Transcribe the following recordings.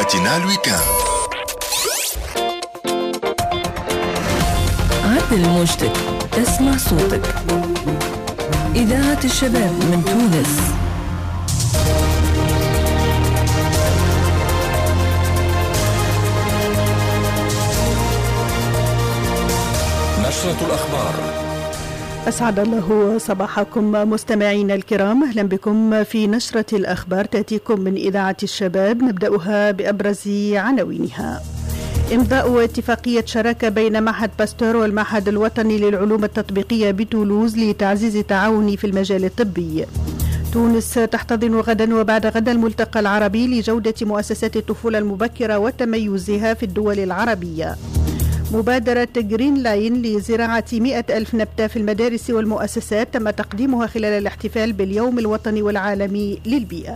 ماتينال ويكاند. عدل موجتك، اسمع صوتك. إذاعة الشباب من تونس. نشرة الأخبار. أسعد الله صباحكم مستمعين الكرام، أهلا بكم في نشرة الأخبار تأتيكم من إذاعة الشباب. نبدأها بأبرز عناوينها. إمضاء اتفاقية شراكة بين معهد باستور والمعهد الوطني للعلوم التطبيقية بتولوز لتعزيز التعاون في المجال الطبي. تونس تحتضن غدا وبعد غدا الملتقى العربي لجودة مؤسسات الطفولة المبكرة وتميزها في الدول العربية. مبادرة جرين لاين لزراعة 100,000 نبتة في المدارس والمؤسسات تم تقديمها خلال الاحتفال باليوم الوطني والعالمي للبيئة.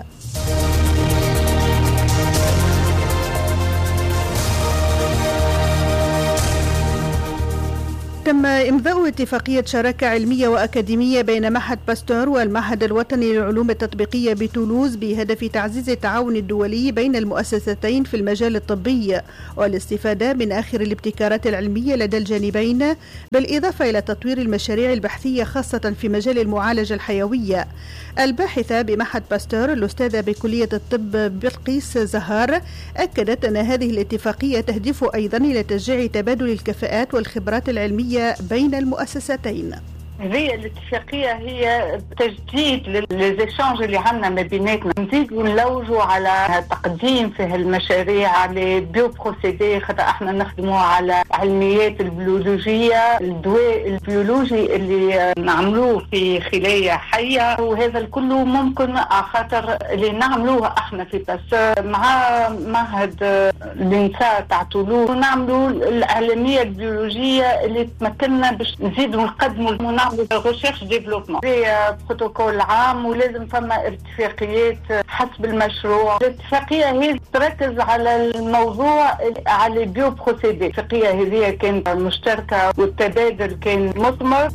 تم إمضاء اتفاقية شراكة علمية وأكاديمية بين معهد باستور والمعهد الوطني للعلوم التطبيقية بتولوز بهدف تعزيز التعاون الدولي بين المؤسستين في المجال الطبي والاستفادة من آخر الابتكارات العلمية لدى الجانبين، بالإضافة إلى تطوير المشاريع البحثية خاصة في مجال المعالجة الحيوية. الباحثة بمعهد باستور الأستاذة بكلية الطب بلقيس زهار أكدت أن هذه الاتفاقية تهدف أيضا إلى تشجيع تبادل الكفاءات والخبرات العلمية بين المؤسستين. هذه الاتفاقية هي تجديد للإشانج اللي عندنا ما بيناتنا، نزيدوا نلوجوا على تقديم في المشاريع على بيو بروسيدي، خاطر احنا نخدموا على علميات البيولوجية، الدواء البيولوجي اللي نعملوه في خلايا حية، وهذا الكله ممكن خاطر اللي نعملوه احنا في باستور مع معهد الإنساء تاع تولوز، ونعملوا العلمية البيولوجية اللي تمكننا باش نزيدوا نقدموا ريشيرش ديفلوبمون في بروتوكول عام، ولازم فما اتفاقيات حسب المشروع. الاتفاقية هي تركز على الموضوع على بيو بروسيدي. الاتفاقية هذه كانت مشتركة والتبادل كان مثمر.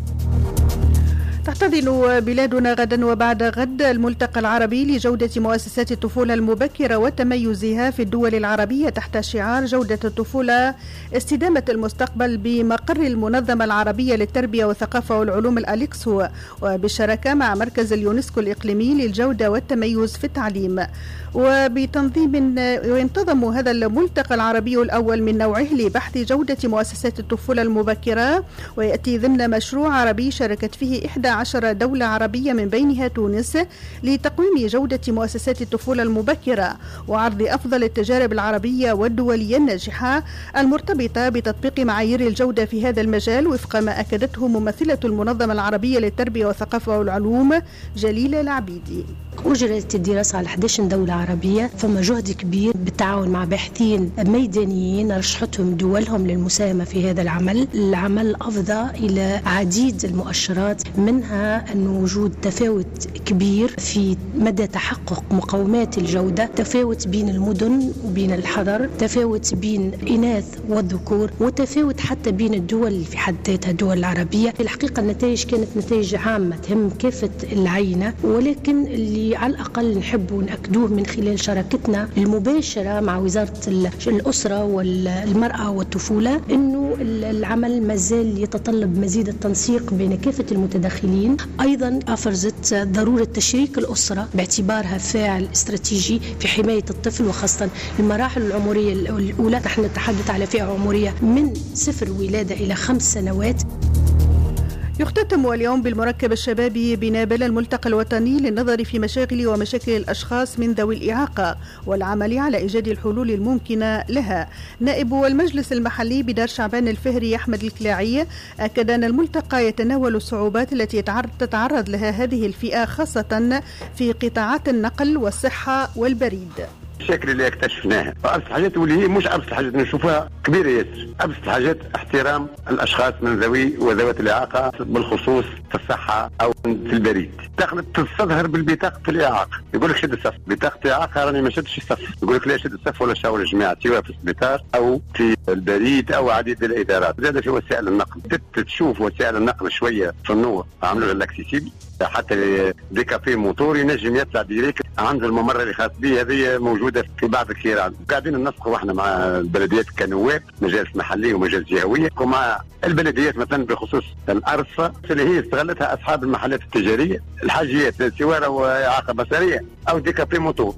تحتضن بلادنا غدا وبعد غد الملتقى العربي لجودة مؤسسات الطفولة المبكرة وتميزها في الدول العربية تحت شعار جودة الطفولة استدامة المستقبل بمقر المنظمة العربية للتربية والثقافة والعلوم الأليكسو، وبالشراكة مع مركز اليونسكو الإقليمي للجودة والتميز في التعليم. وينتظم هذا الملتقى العربي الأول من نوعه لبحث جودة مؤسسات الطفولة المبكرة، ويأتي ضمن مشروع عربي شاركت فيه 11 دولة عربية من بينها تونس لتقويم جودة مؤسسات الطفولة المبكرة وعرض أفضل التجارب العربية والدولية الناجحة المرتبطة بتطبيق معايير الجودة في هذا المجال، وفق ما أكدته ممثلة المنظمة العربية للتربية والثقافة والعلوم جليلة العبيدي. أجرت الدراسة على 11 دولة عربية، فما جهد كبير بالتعاون مع باحثين ميدانيين رشحتهم دولهم للمساهمة في هذا العمل. العمل أفضى إلى عديد المؤشرات، منها أن وجود تفاوت كبير في مدى تحقق مقومات الجودة، تفاوت بين المدن وبين الحضر، تفاوت بين الإناث والذكور، وتفاوت حتى بين الدول في حد ذاتها الدول العربية. في الحقيقة النتائج كانت نتائج عامة تهم كافة العينة، ولكن اللي على الأقل نحب ونأكدوه من خلال شراكتنا المباشرة مع وزارة الأسرة والمرأة والطفولة أنه العمل مازال يتطلب مزيد التنسيق بين كافة المتداخلين. أيضا أفرزت ضرورة تشريك الأسرة باعتبارها فاعل استراتيجي في حماية الطفل، وخاصة المراحل العمرية الأولى. نحن نتحدث على فئة عمرية من 0 ولادة إلى 5 سنوات. يختتم اليوم بالمركب الشبابي بنابل الملتقى الوطني للنظر في مشاغل ومشاكل الأشخاص من ذوي الإعاقة والعمل على إيجاد الحلول الممكنة لها. نائب المجلس المحلي بدار شعبان الفهري أحمد الكلاعي أكد أن الملتقى يتناول الصعوبات التي تتعرض لها هذه الفئة خاصة في قطاعات النقل والصحة والبريد. المشاكل اللي اكتشفناها ابسط الحاجات واللي هي مش ابسط الحاجات نشوفها كبيره ياسر. ابسط الحاجات احترام الاشخاص من ذوي وذوات الاعاقه بالخصوص في الصحه او في البريد. تستظهر بالبطاقه الاعاقه، يقول لك شد الصف، بطاقه اعاقه راني ما شدش الصف، يقول لك لا شد الصف ولا شاور الجماعه سواء في السبيطار او في البريد أو عديد الإدارات. زاد في وسائل النقل تشوف وسائل النقل شوية في النور عملوا الاكسيسيبل، حتى دي كافي موتور ينجم يطلع ديريكت عند الممر اللي خاص به. هذه موجودة في بعض الكيران. قاعدين ننسقوا احنا مع البلديات كنواب، مجالس محلية ومجالس جهوية، ومع البلديات مثلا بخصوص الأرصفة اللي هي استغلتها أصحاب المحلات التجارية، الحاجيات سوارة وإعاقة بصرية أو دي كافي موتور،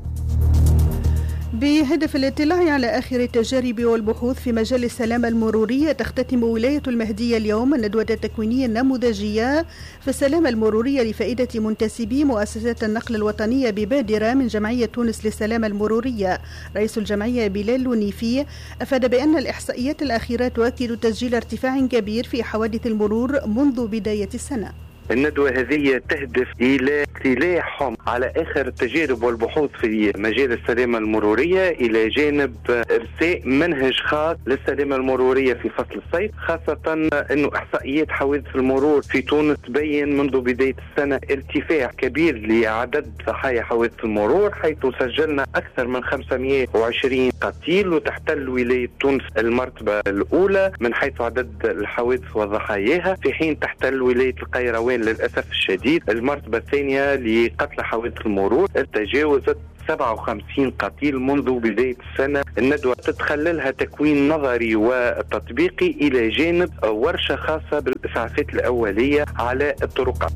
بهدف الاطلاع على آخر التجارب والبحوث في مجال السلامة المرورية. تختتم ولاية المهدية اليوم الندوة التكوينية النموذجية في السلامة المرورية لفائدة منتسبي مؤسسات النقل الوطنية ببادرة من جمعية تونس للسلامة المرورية. رئيس الجمعية بلال لونيفي أفاد بأن الإحصائيات الأخيرة تؤكد تسجيل ارتفاع كبير في حوادث المرور منذ بداية السنة. الندوة هذه تهدف إلى اطلاعهم على آخر التجارب والبحوث في مجال السلامة المرورية، إلى جانب إرساء منهج خاص للسلامة المرورية في فصل الصيف، خاصة أنه إحصائيات حوادث المرور في تونس تبين منذ بداية السنة ارتفاع كبير لعدد ضحايا حوادث المرور، حيث سجلنا أكثر من 520 قتيل، وتحتل ولاية تونس المرتبة الأولى من حيث عدد الحوادث وضحاياها، في حين تحتل ولاية القيروان للأسف الشديد المرتبة الثانية لقتل حوادث المرور، تجاوزت 57 قتيل منذ بداية السنة. الندوة تتخللها تكوين نظري وتطبيقي إلى جانب ورشة خاصة بالإسعافات الأولية على الطرقات.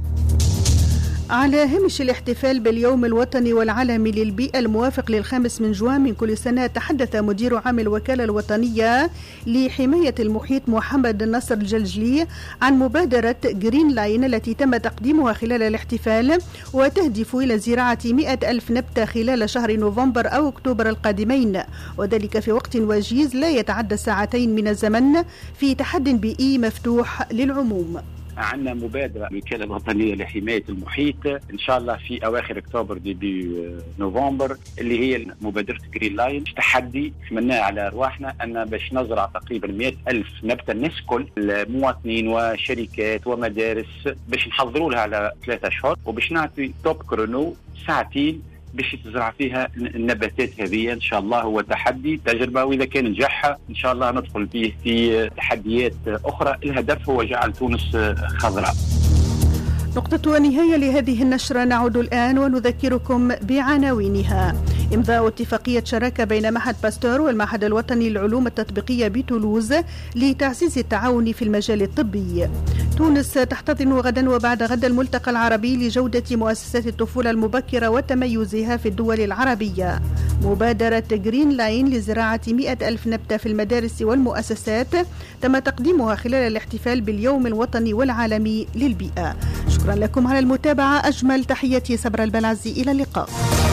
على هامش الاحتفال باليوم الوطني والعالمي للبيئة الموافق ل5 من جوان من كل سنة، تحدث مدير عام الوكالة الوطنية لحماية المحيط محمد النصر الجلجلي عن مبادرة جرين لاين التي تم تقديمها خلال الاحتفال، وتهدف إلى زراعة 100,000 نبتة خلال شهر نوفمبر أو أكتوبر القادمين، وذلك في وقت وجيز لا يتعدى ساعتين من الزمن في تحد بيئي مفتوح للعموم. عندنا مبادرة الوكالة الوطنية لحماية المحيط إن شاء الله في أواخر أكتوبر ديبي نوفمبر، اللي هي مبادرة جرين لاين. تحدي عملناه على أرواحنا أن باش نزرع تقريبا 100,000 نبتة، الناس كل المواطنين وشركات ومدارس، باش نحضروا لها على 3 أشهر، وباش نعطي توب كرونو ساعتين باش تزرع فيها النباتات هذه. إن شاء الله هو تحدي تجربة، وإذا كان نجحها إن شاء الله ندخل فيه في تحديات أخرى. الهدف هو جعل تونس خضراء. نقطة ونهاية لهذه النشرة. نعود الآن ونذكركم بعناوينها. إمضاء اتفاقية شراكة بين معهد باستور والمعهد الوطني للعلوم التطبيقية بتولوز لتعزيز التعاون في المجال الطبي. تونس تحتضن غدا وبعد غد الملتقى العربي لجودة مؤسسات الطفولة المبكرة وتميزها في الدول العربية. مبادرة جرين لاين لزراعة 100,000 نبتة في المدارس والمؤسسات تم تقديمها خلال الاحتفال باليوم الوطني والعالمي للبيئة. شكرا لكم على المتابعة. أجمل تحياتي صبر البلعزي، إلى اللقاء.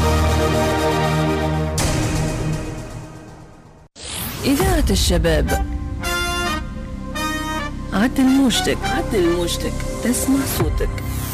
إذاعة الشباب، عدل موجتك، تسمع صوتك.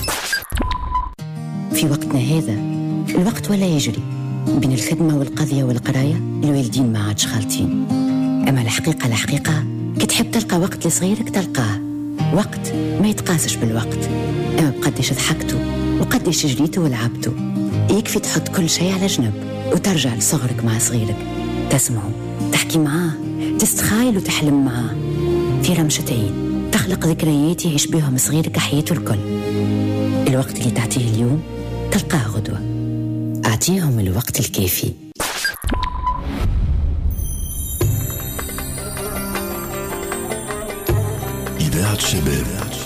في وقتنا هذا الوقت ولا يجري بين الخدمة والقضية والقراية، الوالدين ما عادش خالطين. أما الحقيقة كي تحب تلقى وقت لصغيرك تلقاه، وقت ما يتقاسش بالوقت، أما بقديش ضحكتوا وقديش جريتوا ولعبتوا. يكفي تحط كل شيء على جنب وترجع لصغرك مع صغيرك، تسمعوا، تحكي معاه، تستخايل وتحلم معاه في رمشة عين، تخلق ذكريات يعيش بهم صغيرك حياته الكل. الوقت اللي تعطيه اليوم تلقاه غدوة. أعطيهم الوقت الكافي. إذاعة الشباب.